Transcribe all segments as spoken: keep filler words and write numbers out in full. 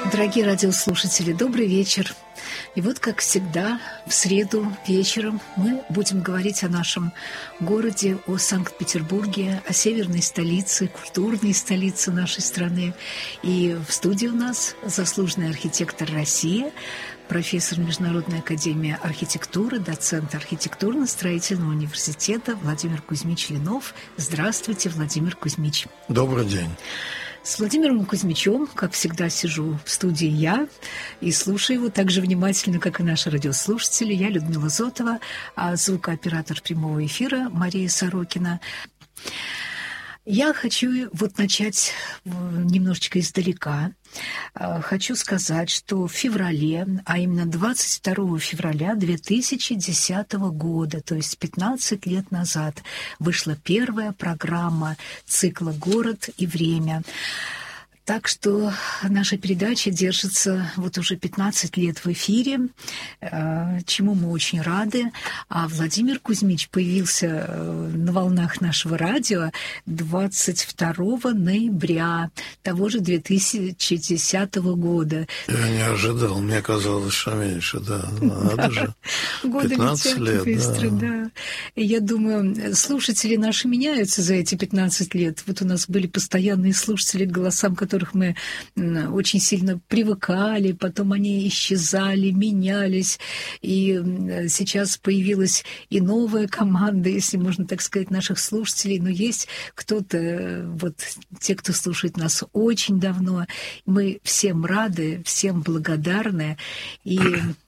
Дорогие радиослушатели, добрый вечер. И вот, как всегда, в среду вечером мы будем говорить о нашем городе, о Санкт-Петербурге, о северной столице, культурной столице нашей страны. И в студии у нас заслуженный архитектор России, профессор Международной академии архитектуры, доцент архитектурно-строительного университета Владимир Кузьмич Ленов. Здравствуйте, Владимир Кузьмич. Добрый день. С Владимиром Кузьмичем, как всегда, сижу в студии я и слушаю его так же внимательно, как и наши радиослушатели. Я Людмила Зотова, а звукооператор прямого эфира Мария Сорокина. Я хочу вот начать немножечко издалека. Хочу сказать, что в феврале, а именно двадцать второго февраля две тысячи десятого года, то есть пятнадцать лет назад, вышла первая программа цикла «Город и время». Так что наша передача держится вот уже пятнадцать лет в эфире, чему мы очень рады. А Владимир Кузьмич появился на волнах нашего радио двадцать второго ноября того же две тысячи десятого года. Я не ожидал, мне казалось, что меньше, да. Надо же. пятнадцать лет, быстро, да. И я думаю, слушатели наши меняются за эти пятнадцать лет. Вот у нас были постоянные слушатели, к голосам которых мы очень сильно привыкали, потом они исчезали, менялись, и сейчас появилась и новая команда, если можно так сказать, наших слушателей, но есть кто-то, вот те, кто слушает нас очень давно, мы всем рады, всем благодарны, и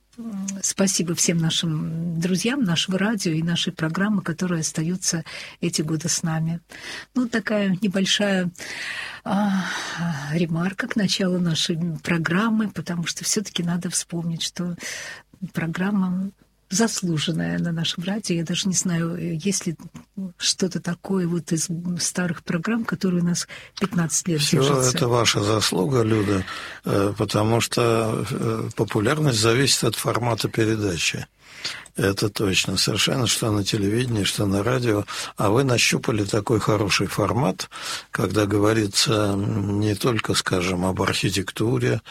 спасибо всем нашим друзьям нашего радио и нашей программы, которые остаются эти годы с нами. Ну, такая небольшая а, ремарка к началу нашей программы, потому что все-таки надо вспомнить, что программа заслуженная на нашем радио. Я даже не знаю, есть ли что-то такое вот из старых программ, которые у нас пятнадцать лет Все держатся. Это ваша заслуга, Люда, потому что популярность зависит от формата передачи. Это точно, совершенно, что на телевидении, что на радио. А вы нащупали такой хороший формат, когда говорится не только, скажем, об архитектуре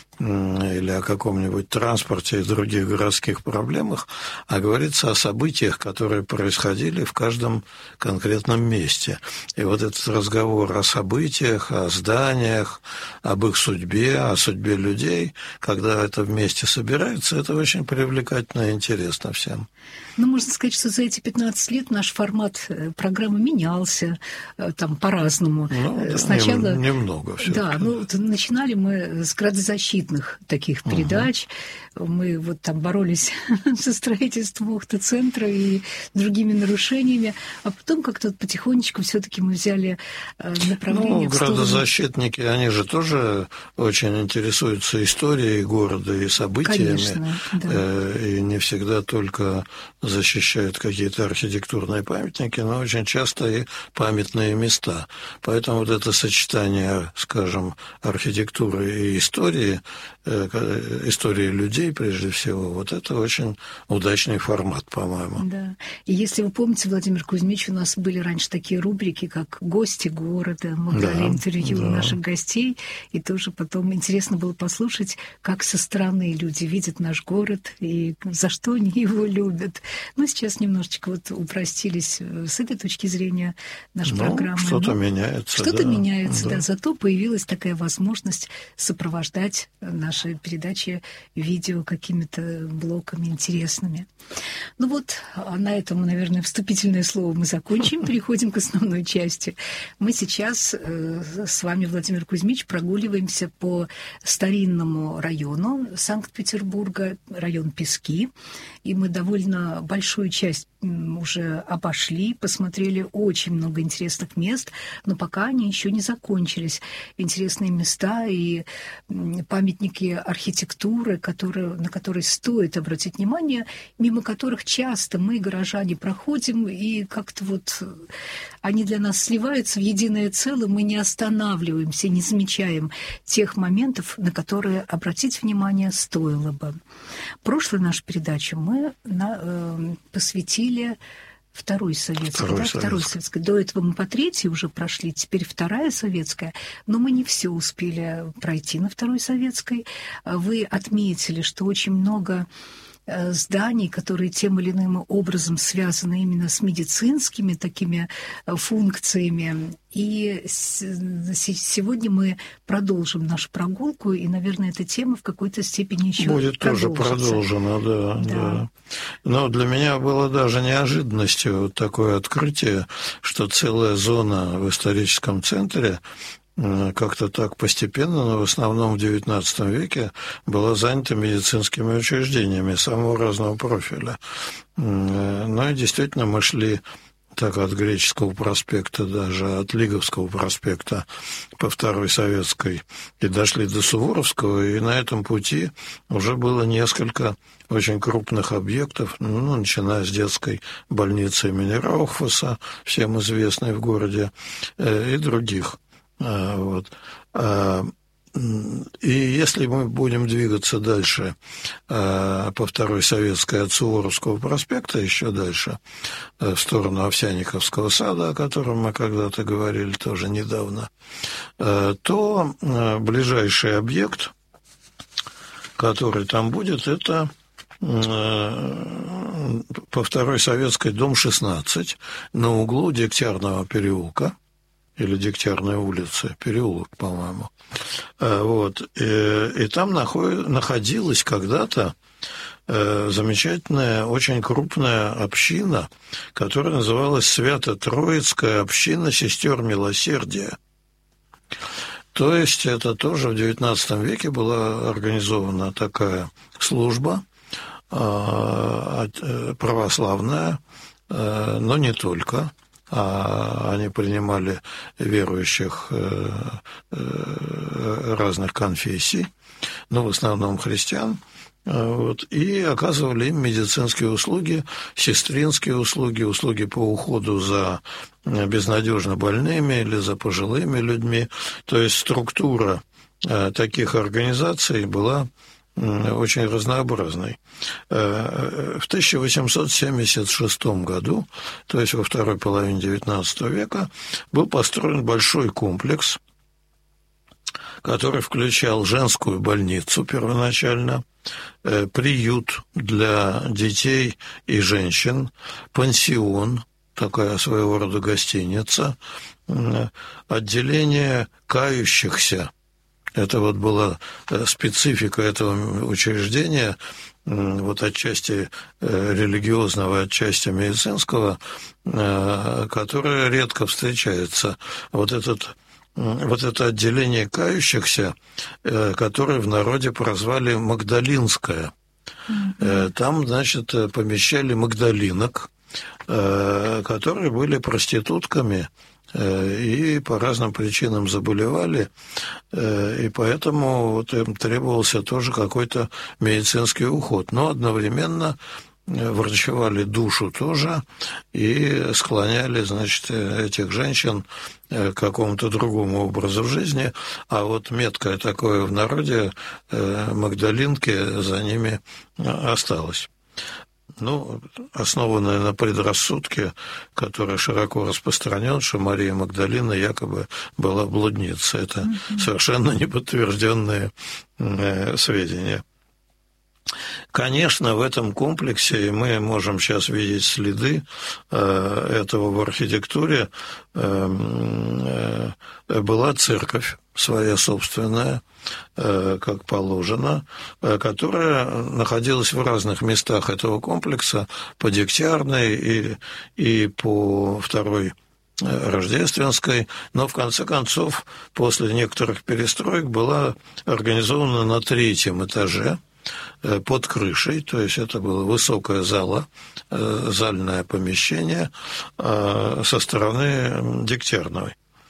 или о каком-нибудь транспорте и других городских проблемах, а говорится о событиях, которые происходили в каждом конкретном месте. И вот этот разговор о событиях, о зданиях, об их судьбе, о судьбе людей, когда это вместе собирается, это очень привлекательно и интересно всем. Ну, можно сказать, что за эти пятнадцать лет наш формат программы менялся там по-разному. Ну, Сначала... Немного все-таки. Да, ну, вот начинали мы с градозащитных таких передач. Угу. Мы вот там боролись со строительством Ухта-центра и другими нарушениями. А потом как-то вот потихонечку все-таки мы взяли направление ну, в сторону... градозащитники, они же тоже очень интересуются историей города и событиями. Конечно, да. И не всегда только защищают какие-то архитектурные памятники, но очень часто и памятные места. Поэтому вот это сочетание, скажем, архитектуры и истории, истории людей прежде всего, вот это очень удачный формат, по-моему. Да. И если вы помните, Владимир Кузьмич, у нас были раньше такие рубрики, как «Гости города», мы брали да, интервью да. наших гостей, и тоже потом интересно было послушать, как со стороны люди видят наш город и за что они его любят. Ну, сейчас немножечко вот упростились с этой точки зрения наша ну, программа. Что-то ну, меняется. Что-то да, меняется, да. да. Зато появилась такая возможность сопровождать наши передачи видео какими-то блоками интересными. Ну вот, на этом, наверное, вступительное слово мы закончим, переходим к основной части. Мы сейчас э, с вами, Владимир Кузьмич, прогуливаемся по старинному району Санкт-Петербурга, район Пески, и мы довольно большую часть уже обошли, посмотрели очень много интересных мест, но пока они еще не закончились. Интересные места и памятники архитектуры, которые, на которые стоит обратить внимание, мимо которых часто мы, горожане, проходим, и как-то вот они для нас сливаются в единое целое, мы не останавливаемся, не замечаем тех моментов, на которые обратить внимание стоило бы. Прошлую нашу передачу мы на, э, посвятили Второй советской, Второй да, советской. Второй советской. До этого мы по третьей уже прошли, теперь вторая советская, но мы не все успели пройти на Второй советской. Вы отметили, что очень много зданий, которые тем или иным образом связаны именно с медицинскими такими функциями. И сегодня мы продолжим нашу прогулку, и, наверное, эта тема в какой-то степени еще будет тоже продолжена, да, да. да. Но для меня было даже неожиданностью вот такое открытие, что целая зона в историческом центре как-то так постепенно, но в основном в девятнадцатом веке была занята медицинскими учреждениями самого разного профиля. Ну и действительно мы шли так от Греческого проспекта, даже от Лиговского проспекта по Второй Советской, и дошли до Суворовского, и на этом пути уже было несколько очень крупных объектов, ну, начиная с детской больницы имени Раухфаса, всем известной в городе, и других. Вот. И если мы будем двигаться дальше по Второй Советской от Суворовского проспекта, еще дальше, в сторону Овсянниковского сада, о котором мы когда-то говорили тоже недавно, то ближайший объект, который там будет, это по Второй Советской дом шестнадцать на углу Дегтярного переулка, или Дегтярной улицы, переулок, по-моему. Вот. И, и там находилась когда-то замечательная, очень крупная община, которая называлась Свято-Троицкая община сестер милосердия. То есть это тоже в девятнадцатом веке была организована такая служба православная, но не только. А они принимали верующих разных конфессий, но в основном христиан, вот, и оказывали им медицинские услуги, сестринские услуги, услуги по уходу за безнадежно больными или за пожилыми людьми. То есть структура таких организаций была очень разнообразной. В тысяча восемьсот семьдесят шестом году, то есть во второй половине девятнадцатого века, был построен большой комплекс, который включал женскую больницу первоначально, приют для детей и женщин, пансион, такая своего рода гостиница, отделение кающихся. Это вот была специфика этого учреждения, вот отчасти религиозного, отчасти медицинского, которое редко встречается. Вот, этот, вот это отделение кающихся, которое в народе прозвали Магдалинское. Mm-hmm. Там, значит, помещали магдалинок, которые были проститутками, и по разным причинам заболевали, и поэтому вот им требовался тоже какой-то медицинский уход. Но одновременно врачевали душу тоже и склоняли, значит, этих женщин к какому-то другому образу жизни, а вот меткое такое в народе магдалинки за ними осталось. Ну, основанное на предрассудке, который широко распространен, что Мария Магдалина якобы была блудницей. Это mm-hmm. совершенно неподтвержденные э, сведения. Конечно, в этом комплексе, и мы можем сейчас видеть следы э, этого в архитектуре, э, э, была церковь своя собственная, э, как положено, э, которая находилась в разных местах этого комплекса, по Дегтярной и, и по Второй Рождественской, но в конце концов, после некоторых перестроек, была организована на третьем этаже, под крышей, то есть это было высокая зала, зальное помещение со стороны Дегтярной.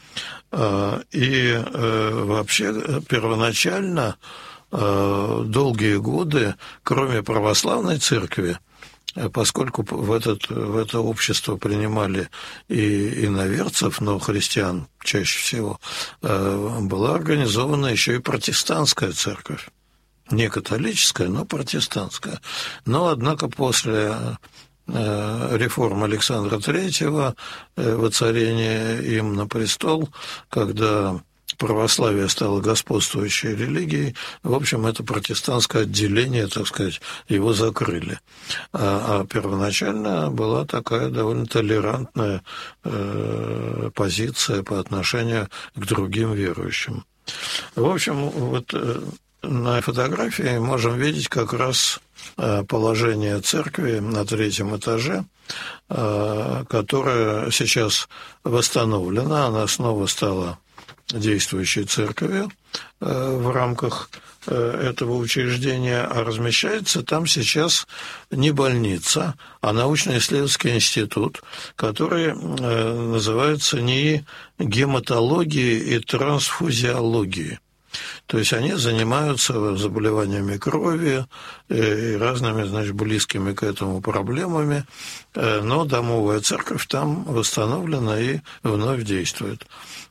И вообще первоначально долгие годы, кроме православной церкви, поскольку в, этот, в это общество принимали и иноверцев, но христиан чаще всего, была организована еще и протестантская церковь. Не католическая, но протестантская. Но, однако, после реформ Александра Третьего, воцарение им на престол, когда православие стало господствующей религией. В общем, это протестантское отделение, так сказать, его закрыли. А, а первоначально была такая довольно толерантная э, позиция по отношению к другим верующим. В общем, вот э, на фотографии можем видеть как раз э, положение церкви на третьем этаже, э, которая сейчас восстановлена, она снова стала действующей церковью э, в рамках э, этого учреждения, а размещается там сейчас не больница, а научно-исследовательский институт, который э, называется НИИ гематологии и трансфузиологии. То есть они занимаются заболеваниями крови и разными, значит, близкими к этому проблемами, но домовая церковь там восстановлена и вновь действует.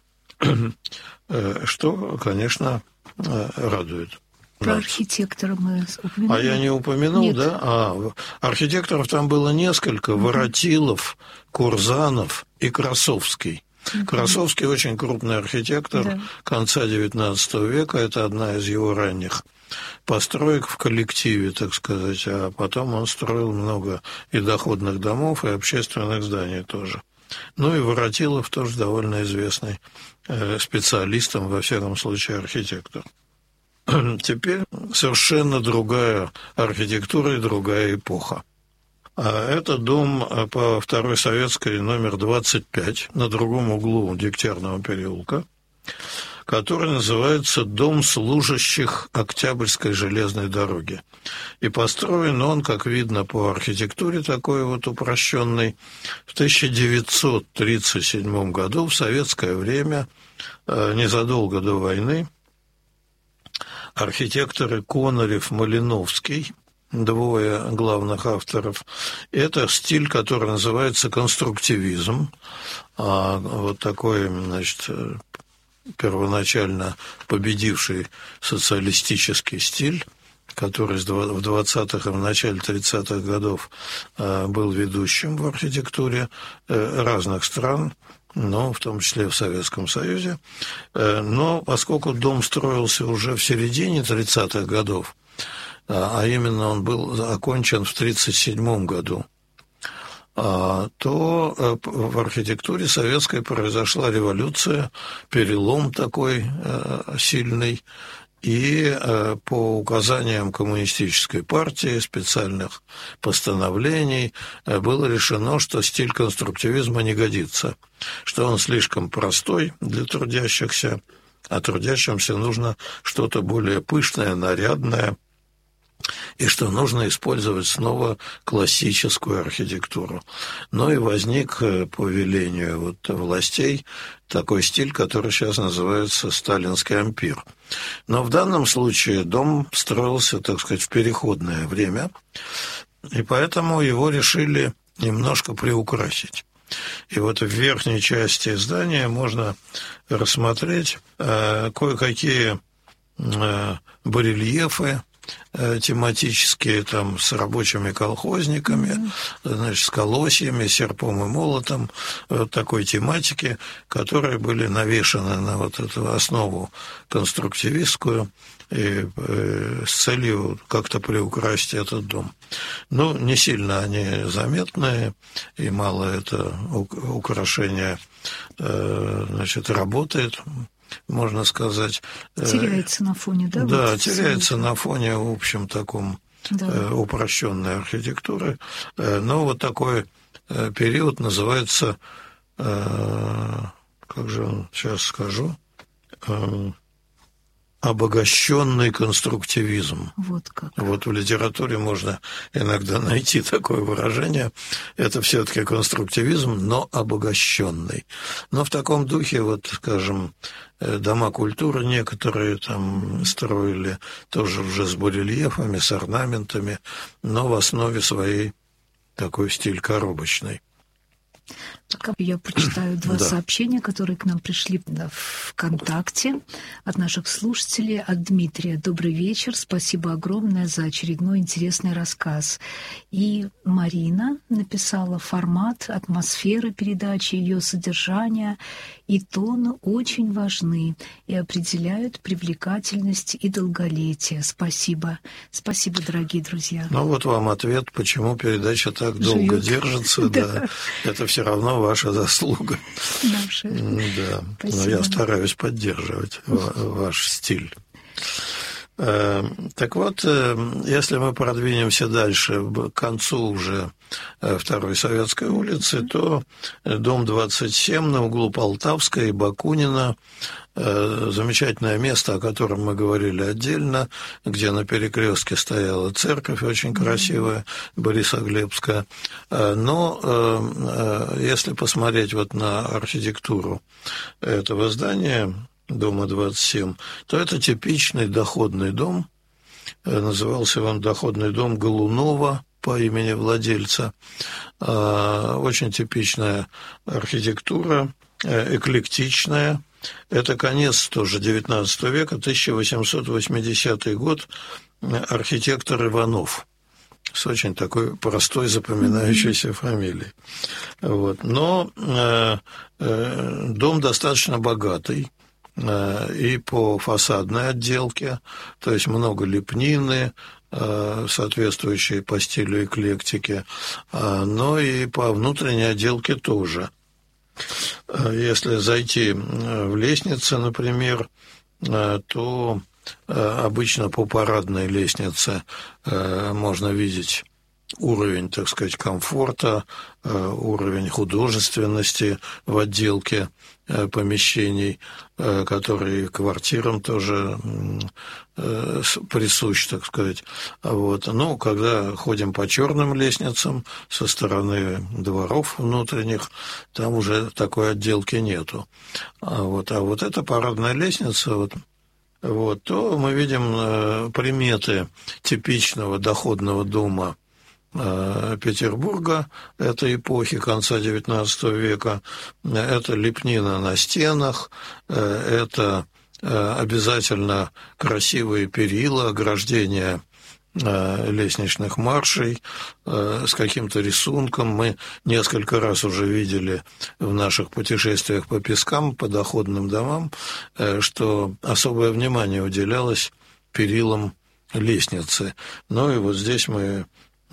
Что, конечно, радует. Про архитектора мы упомянули. А я не упомянул, Нет. да? А, архитекторов там было несколько. Uh-huh. Воротилов, Курзанов и Красовский. Uh-huh. Красовский очень крупный архитектор да. конца девятнадцатого века. Это одна из его ранних построек в коллективе, так сказать. А потом он строил много и доходных домов, и общественных зданий тоже. Ну и Воротилов тоже довольно известный специалистом, во всяком случае, архитектор. Теперь совершенно другая архитектура и другая эпоха. Это дом по Второй Советской номер двадцать пять на другом углу Дегтярного переулка, который называется «Дом служащих Октябрьской железной дороги». И построен он, как видно по архитектуре такой вот упрощенной, в тысяча девятьсот тридцать седьмом году, в советское время, незадолго до войны. Архитекторы Конорев-Малиновский, двое главных авторов. Это стиль, который называется конструктивизм. Вот такой, значит, первоначально победивший социалистический стиль, который в двадцатых и в начале тридцатых годов был ведущим в архитектуре разных стран, но в том числе в Советском Союзе. Но поскольку дом строился уже в середине тридцатых годов, а именно он был окончен в тридцать седьмом году, то в архитектуре советской произошла революция, перелом такой сильный, и по указаниям коммунистической партии, специальных постановлений, было решено, что стиль конструктивизма не годится, что он слишком простой для трудящихся, а трудящимся нужно что-то более пышное, нарядное, и что нужно использовать снова классическую архитектуру. Ну и возник по велению вот властей такой стиль, который сейчас называется сталинский ампир. Но в данном случае дом строился, так сказать, в переходное время, и поэтому его решили немножко приукрасить. И вот в верхней части здания можно рассмотреть э, кое-какие э, барельефы, тематические, там, с рабочими колхозниками, mm-hmm. значит, с колосьями, серпом и молотом, вот такой тематики, которые были навешаны на вот эту основу конструктивистскую и э, с целью как-то приукрасить этот дом. Ну, не сильно они заметные, и мало это украшение, э, значит, работает, можно сказать. Теряется на фоне, да? Да, вот теряется на фоне, в общем, таком да. э, упрощенной архитектуры. Э, но вот такой э, период называется, э, как же он, сейчас скажу, э, обогащенный конструктивизм. Вот как. Вот в литературе можно иногда найти такое выражение. Это все-таки конструктивизм, но обогащенный. Но в таком духе, вот, скажем, дома культуры некоторые там строили тоже уже с барельефами, с орнаментами, но в основе своей такой стиль коробочный. Пока я прочитаю два да. сообщения, которые к нам пришли в ВКонтакте от наших слушателей. От Дмитрия. Добрый вечер. Спасибо огромное за очередной интересный рассказ. И Марина написала: формат, атмосфера передачи, ее содержание и тон очень важны и определяют привлекательность и долголетие. Спасибо. Спасибо, дорогие друзья. Ну вот вам ответ, почему передача так долго Живет. держится. Да. Это все равно ваша заслуга. Наша. Да. Но я стараюсь поддерживать ваш стиль. Так вот, если мы продвинемся дальше, к концу уже Второй Советской улицы, то дом двадцать семь на углу Полтавской и Бакунина, замечательное место, о котором мы говорили отдельно, где на перекрестке стояла церковь, очень красивая, Борисоглебская. Но если посмотреть вот на архитектуру этого здания, дома двадцать семь, то это типичный доходный дом. Назывался он доходный дом Голунова по имени владельца. Очень типичная архитектура, эклектичная. Это конец тоже девятнадцатого века, тысяча восемьсот восьмидесятый год, архитектор Иванов. С очень такой простой запоминающейся фамилией. Вот. Но э, э, дом достаточно богатый. И по фасадной отделке, то есть много лепнины, соответствующей по стилю эклектики, но и по внутренней отделке тоже. Если зайти в лестницы, например, то обычно по парадной лестнице можно видеть уровень, так сказать, комфорта, уровень художественности в отделке помещений, которые квартирам тоже присущ, так сказать. Вот. Ну, когда ходим по черным лестницам со стороны дворов внутренних, там уже такой отделки нету. А вот, а вот эта парадная лестница, вот, вот, то мы видим приметы типичного доходного дома Петербурга этой эпохи, конца девятнадцатого века. Это лепнина на стенах, это обязательно красивые перила, ограждения лестничных маршей с каким-то рисунком. Мы несколько раз уже видели в наших путешествиях по пескам, по доходным домам, что особое внимание уделялось перилам лестницы. Ну и вот здесь мы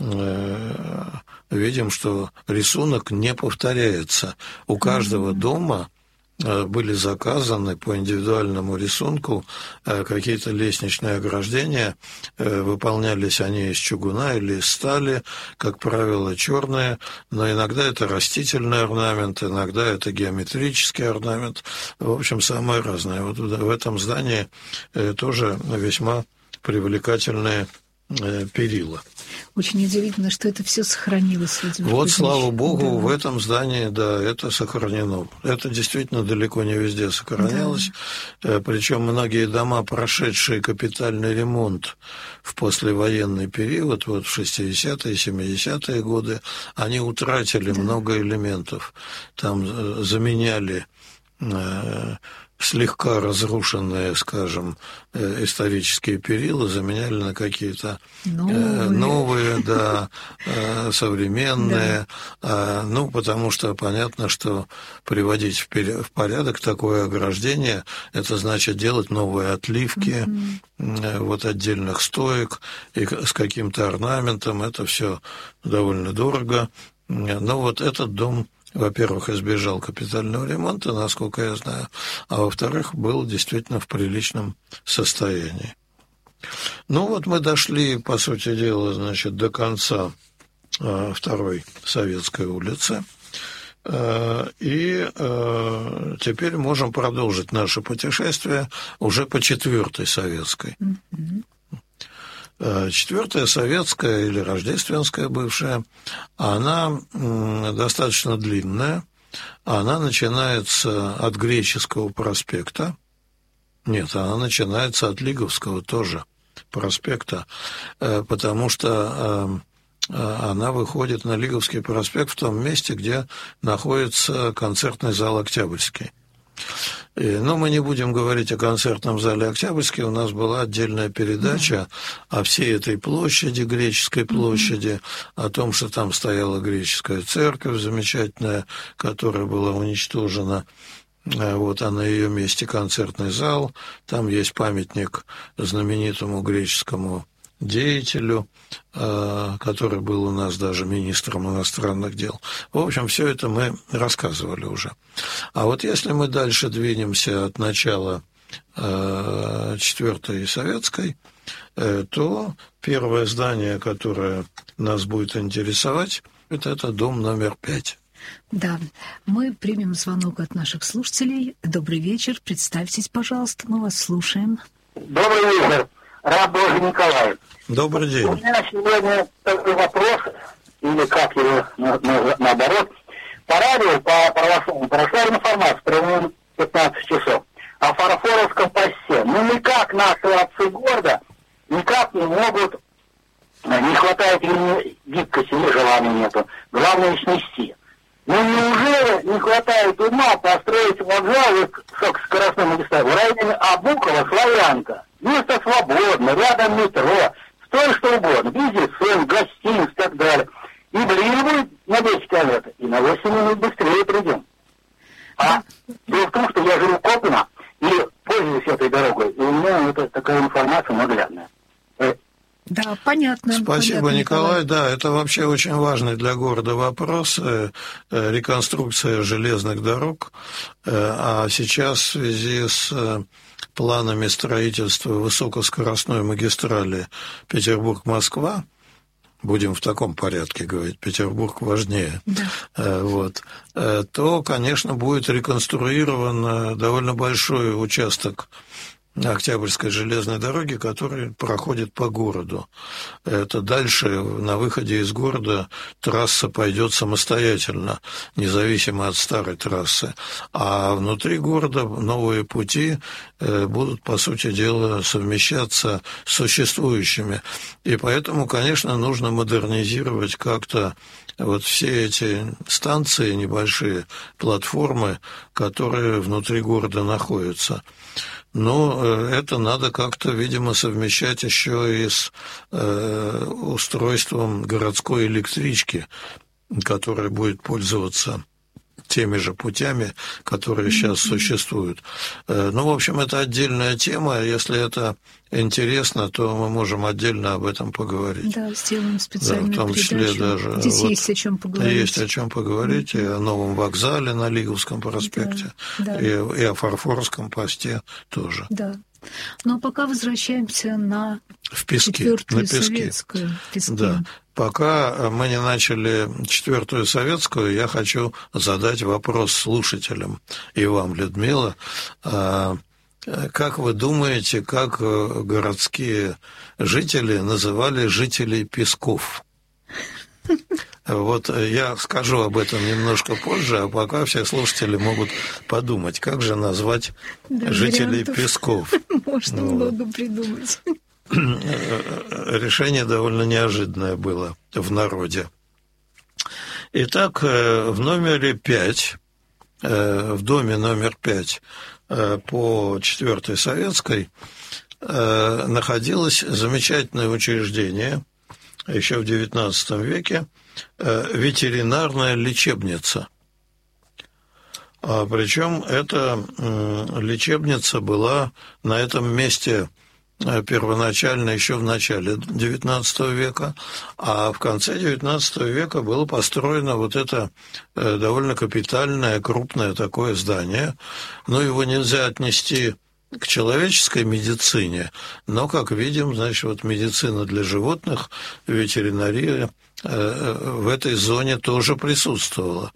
видим, что рисунок не повторяется. У каждого дома были заказаны по индивидуальному рисунку какие-то лестничные ограждения. Выполнялись они из чугуна или из стали, как правило, черные, но иногда это растительный орнамент, иногда это геометрический орнамент. В общем, самое разное. Вот в этом здании тоже весьма привлекательные перила. Очень удивительно, что это все сохранилось. Вот, слава богу, да. В этом здании, да, это сохранено. Это действительно далеко не везде сохранялось. Да. Причем многие дома, прошедшие капитальный ремонт в послевоенный период, вот в шестидесятые, семидесятые годы, они утратили да. много элементов. Там заменяли слегка разрушенные, скажем, исторические перила, заменяли на какие-то новые, новые да, современные. Да. Ну, потому что понятно, что приводить в порядок такое ограждение, это значит делать новые отливки, mm-hmm. вот отдельных стоек и с каким-то орнаментом. Это все довольно дорого. Но вот этот дом, во-первых, избежал капитального ремонта, насколько я знаю, а во-вторых, был действительно в приличном состоянии. Ну вот мы дошли, по сути дела, значит, до конца э, Второй Советской улицы, э, и э, теперь можем продолжить наше путешествие уже по Четвертой Советской. Mm-hmm. Четвертая советская или рождественская бывшая, она достаточно длинная. Она начинается от Греческого проспекта. Нет, она начинается от Лиговского тоже проспекта, потому что она выходит на Лиговский проспект в том месте, где находится концертный зал «Октябрьский». И, ну, мы не будем говорить о концертном зале «Октябрьский». У нас была отдельная передача да. о всей этой площади, Греческой площади, mm-hmm. о том, что там стояла греческая церковь замечательная, которая была уничтожена. Вот, а на ее месте концертный зал. Там есть памятник знаменитому греческому деятелю, который был у нас даже министром иностранных дел. В общем, все это мы рассказывали уже. А вот если мы дальше двинемся от начала четвертой советской, то первое здание, которое нас будет интересовать, это, это дом номер пять. Да, мы примем звонок от наших слушателей. Добрый вечер, представьтесь, пожалуйста, мы вас слушаем. Добрый вечер, раб Божий Николай. Добрый день. У меня сегодня такой вопрос, или как его на, на, наоборот, по радио, по православному, прошла информация, примерно пятнадцать часов, о Фарфоровском посте. Ну никак наши отцы города никак не могут, не хватает им гибкости, ни желания нету, главное снести. Ну неужели не хватает ума построить вокзал с скоростной магистралью в районе Абукова, Славянка? Место свободно, рядом метро, стоит что угодно, бизнес, гостиниц и так далее. И блин будет на десять километров, и на восемь минут быстрее придем. А дело в том, что я живу в Копино и пользуюсь этой дорогой, и у меня это такая информация наглядная. Да, понятно. Спасибо, понятно, Николай. Николай. Да, это вообще очень важный для города вопрос. Реконструкция железных дорог. А сейчас в связи с планами строительства высокоскоростной магистрали Петербург-Москва, будем в таком порядке говорить, Петербург важнее, да. вот, то, конечно, будет реконструирован довольно большой участок Октябрьской железной дороги, который проходит по городу. Это дальше, на выходе из города, трасса пойдет самостоятельно, независимо от старой трассы. А внутри города новые пути будут, по сути дела, совмещаться с существующими. И поэтому, конечно, нужно модернизировать как-то вот все эти станции, небольшие платформы, которые внутри города находятся. Но это надо как-то, видимо, совмещать еще и с э, устройством городской электрички, которая будет пользоваться теми же путями, которые сейчас существуют. Ну, в общем, это отдельная тема. Если это интересно, то мы можем отдельно об этом поговорить. Да, сделаем специальную да, в том числе передачу. даже Здесь вот есть о чем поговорить. Есть о чем поговорить, mm-hmm. и о новом вокзале на Лиговском проспекте, да, да. И, и о Фарфоровском посте тоже. Да. Но пока возвращаемся на в пески, четвертую на пески. советскую. Пески. Да. Пока мы не начали четвертую советскую, я хочу задать вопрос слушателям и вам, Людмила. Как вы думаете, как городские жители называли жителей Песков? Вот я скажу об этом немножко позже, а пока все слушатели могут подумать, как же назвать да, жителей Песков. Можно вот. много придумать. Решение довольно неожиданное было в народе. Итак, в номере пять, в доме номер пять по четвертой советской находилось замечательное учреждение, еще в девятнадцатом веке, ветеринарная лечебница. Причем эта лечебница была на этом месте первоначально еще в начале девятнадцатого века, а в конце девятнадцатого века было построено вот это довольно капитальное, крупное такое здание. Но его нельзя отнести к человеческой медицине, но, как видим, значит, вот медицина для животных, ветеринария в этой зоне тоже присутствовала.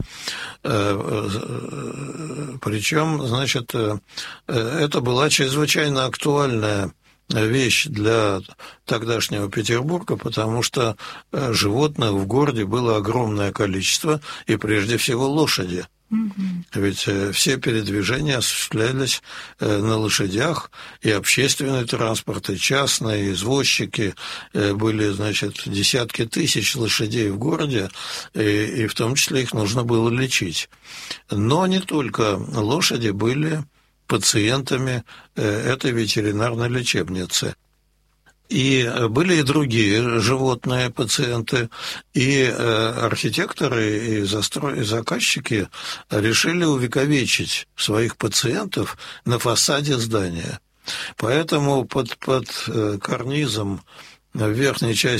Причем, значит, это была чрезвычайно актуальная вещь для тогдашнего Петербурга, потому что животных в городе было огромное количество, и прежде всего лошади. Ведь все передвижения осуществлялись на лошадях, и общественный транспорт, и частные, и извозчики. Были, значит, десятки тысяч лошадей в городе, и, и в том числе их нужно было лечить. Но не только лошади были пациентами этой ветеринарной лечебницы. И были и другие животные пациенты, и архитекторы, и, застрой... и заказчики решили увековечить своих пациентов на фасаде здания. Поэтому под, под карнизом в верхней части